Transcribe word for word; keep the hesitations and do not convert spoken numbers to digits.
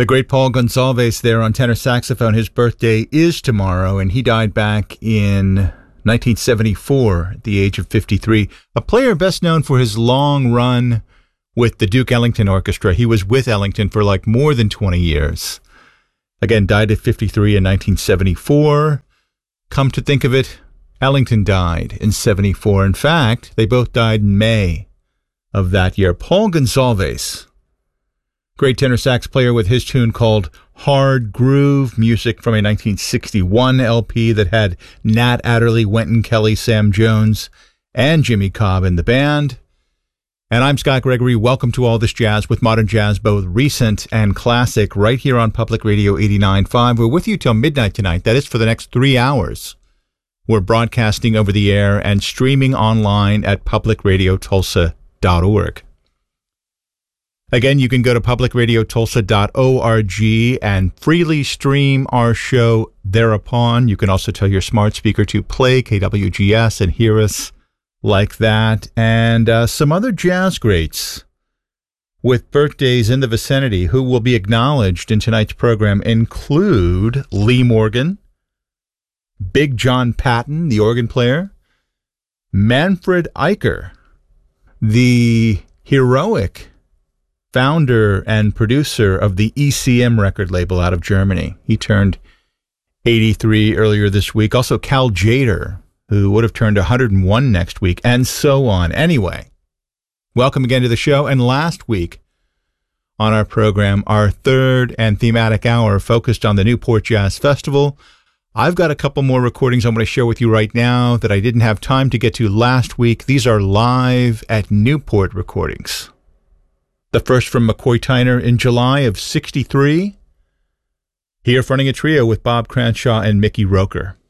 The great Paul Gonsalves there on tenor saxophone. His birthday is tomorrow, and he died back in nineteen seventy-four at the age of fifty-three. A player best known for his long run with the Duke Ellington Orchestra. He was with Ellington for like more than twenty years. Again, died at fifty-three in nineteen seventy-four. Come to think of it, Ellington died in seventy-four. In fact, they both died in May of that year. Paul Gonsalves, great tenor sax player with his tune called Hard Groove, music from a nineteen sixty-one L P that had Nat Adderley, Wynton Kelly, Sam Jones, and Jimmy Cobb in the band. And I'm Scott Gregory. Welcome to All This Jazz with modern jazz, both recent and classic, right here on Public Radio eighty-nine point five. We're with you till midnight tonight. That is for the next three hours. We're broadcasting over the air and streaming online at public radio tulsa dot org. Again, you can go to public radio tulsa dot org and freely stream our show thereupon. You can also tell your smart speaker to play K W G S and hear us like that. And uh, some other jazz greats with birthdays in the vicinity who will be acknowledged in tonight's program include Lee Morgan, Big John Patton, the organ player, Manfred Eicher, the heroic founder and producer of the E C M record label out of Germany. He turned eighty-three earlier this week. Also Cal Tjader, who would have turned one hundred one next week, and so on. Anyway, welcome again to the show. And last week on our program, our third and thematic hour focused on the Newport Jazz Festival. I've got a couple more recordings I'm going to share with you right now that I didn't have time to get to last week. These are live at Newport recordings. The first from McCoy Tyner in July of sixty-three. Here fronting a trio with Bob Cranshaw and Mickey Roker.